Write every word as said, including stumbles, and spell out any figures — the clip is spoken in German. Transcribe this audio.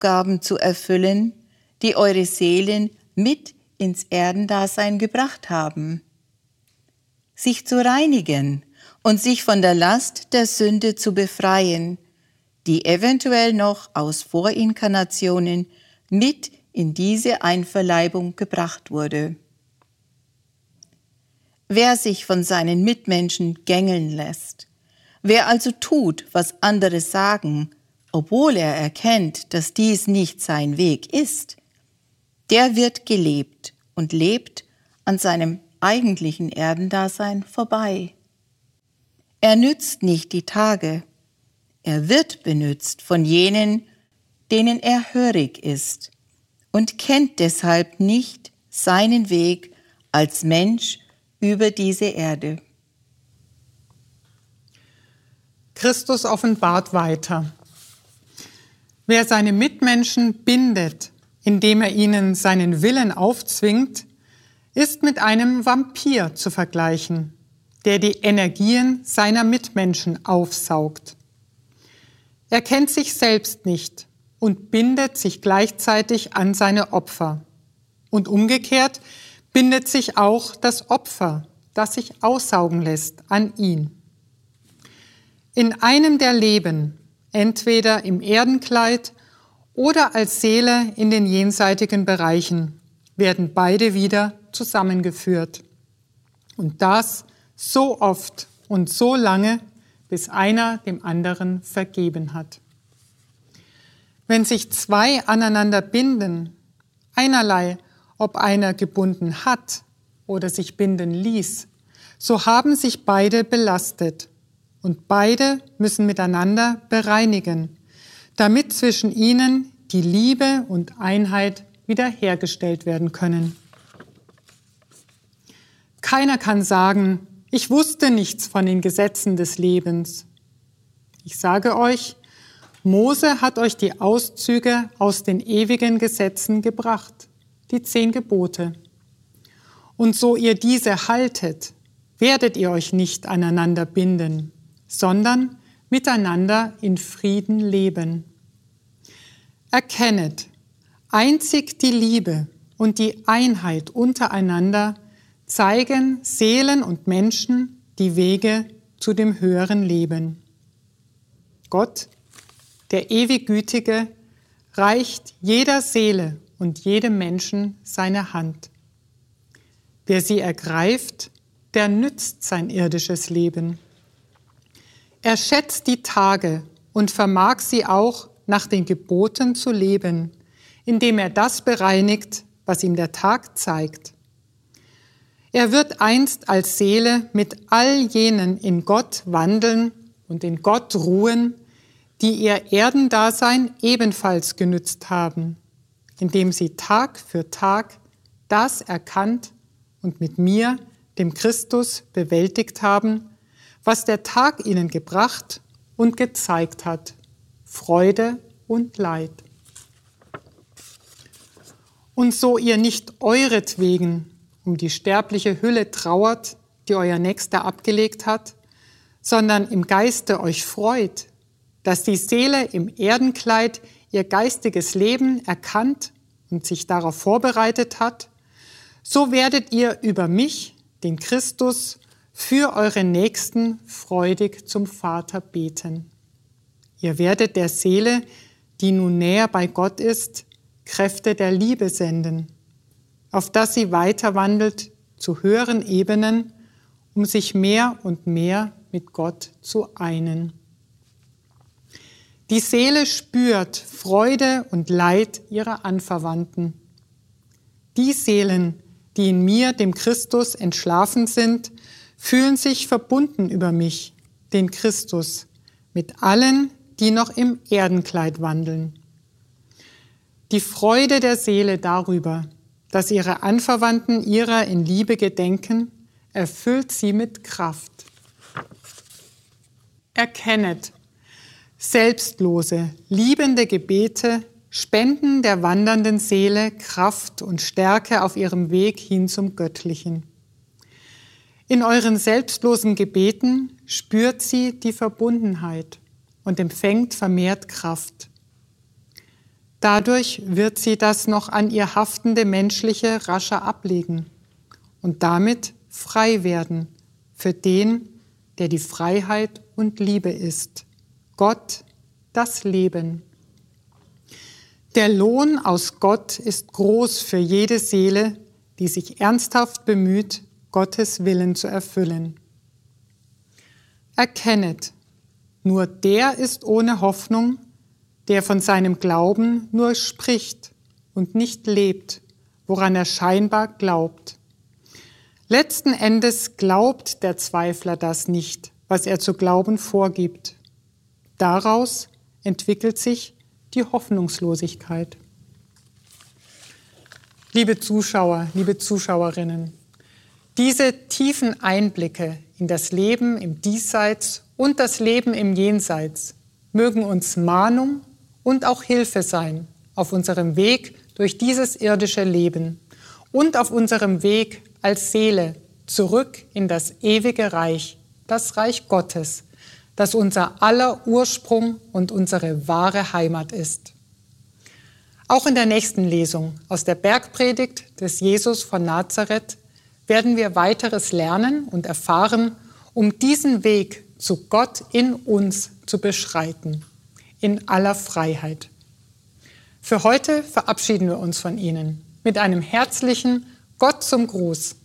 Aufgaben zu erfüllen, die eure Seelen mit ins Erdendasein gebracht haben. Sich zu reinigen und sich von der Last der Sünde zu befreien, die eventuell noch aus Vorinkarnationen mit in diese Einverleibung gebracht wurde. Wer sich von seinen Mitmenschen gängeln lässt, wer also tut, was andere sagen, obwohl er erkennt, dass dies nicht sein Weg ist, der wird gelebt und lebt an seinem eigentlichen Erdendasein vorbei. Er nützt nicht die Tage, er wird benützt von jenen, denen er hörig ist und kennt deshalb nicht seinen Weg als Mensch über diese Erde. Christus offenbart weiter. Wer seine Mitmenschen bindet, indem er ihnen seinen Willen aufzwingt, ist mit einem Vampir zu vergleichen, der die Energien seiner Mitmenschen aufsaugt. Er kennt sich selbst nicht und bindet sich gleichzeitig an seine Opfer. Und umgekehrt bindet sich auch das Opfer, das sich aussaugen lässt, an ihn. In einem der Leben, entweder im Erdenkleid oder als Seele in den jenseitigen Bereichen, werden beide wieder zusammengeführt. Und das so oft und so lange, bis einer dem anderen vergeben hat. Wenn sich zwei aneinander binden, einerlei, ob einer gebunden hat oder sich binden ließ, so haben sich beide belastet und beide müssen miteinander bereinigen, damit zwischen ihnen die Liebe und Einheit wiederhergestellt werden können. Keiner kann sagen, ich wusste nichts von den Gesetzen des Lebens. Ich sage euch, Mose hat euch die Auszüge aus den ewigen Gesetzen gebracht, die zehn Gebote. Und so ihr diese haltet, werdet ihr euch nicht aneinander binden, sondern miteinander in Frieden leben. Erkennet, einzig die Liebe und die Einheit untereinander zeigen Seelen und Menschen die Wege zu dem höheren Leben. Gott, der ewig Gütige, reicht jeder Seele und jedem Menschen seine Hand. Wer sie ergreift, der nützt sein irdisches Leben. Er schätzt die Tage und vermag sie auch nach den Geboten zu leben, indem er das bereinigt, was ihm der Tag zeigt. Er wird einst als Seele mit all jenen in Gott wandeln und in Gott ruhen, die ihr Erdendasein ebenfalls genützt haben, indem sie Tag für Tag das erkannt und mit mir, dem Christus, bewältigt haben, was der Tag ihnen gebracht und gezeigt hat, Freude und Leid. Und so ihr nicht euretwegen um die sterbliche Hülle trauert, die euer Nächster abgelegt hat, sondern im Geiste euch freut, dass die Seele im Erdenkleid ihr geistiges Leben erkannt und sich darauf vorbereitet hat, so werdet ihr über mich, den Christus, für eure Nächsten freudig zum Vater beten. Ihr werdet der Seele, die nun näher bei Gott ist, Kräfte der Liebe senden, auf dass sie weiter wandelt zu höheren Ebenen, um sich mehr und mehr mit Gott zu einen. Die Seele spürt Freude und Leid ihrer Anverwandten. Die Seelen, die in mir, dem Christus, entschlafen sind, fühlen sich verbunden über mich, den Christus, mit allen, die noch im Erdenkleid wandeln. Die Freude der Seele darüber, dass ihre Anverwandten ihrer in Liebe gedenken, erfüllt sie mit Kraft. Erkennet, selbstlose, liebende Gebete spenden der wandernden Seele Kraft und Stärke auf ihrem Weg hin zum Göttlichen. In euren selbstlosen Gebeten spürt sie die Verbundenheit und empfängt vermehrt Kraft. Dadurch wird sie das noch an ihr haftende Menschliche rascher ablegen und damit frei werden für den, der die Freiheit und Liebe ist, Gott, das Leben. Der Lohn aus Gott ist groß für jede Seele, die sich ernsthaft bemüht, Gottes Willen zu erfüllen. Erkennet, nur der ist ohne Hoffnung, der von seinem Glauben nur spricht und nicht lebt, woran er scheinbar glaubt. Letzten Endes glaubt der Zweifler das nicht, was er zu glauben vorgibt. Daraus entwickelt sich die Hoffnungslosigkeit. Liebe Zuschauer, liebe Zuschauerinnen, diese tiefen Einblicke in das Leben im Diesseits und das Leben im Jenseits mögen uns Mahnung und auch Hilfe sein auf unserem Weg durch dieses irdische Leben und auf unserem Weg als Seele zurück in das ewige Reich, das Reich Gottes, das unser aller Ursprung und unsere wahre Heimat ist. Auch in der nächsten Lesung aus der Bergpredigt des Jesus von Nazareth werden wir weiteres lernen und erfahren, um diesen Weg zu Gott in uns zu beschreiten, in aller Freiheit. Für heute verabschieden wir uns von Ihnen mit einem herzlichen Gott zum Gruß.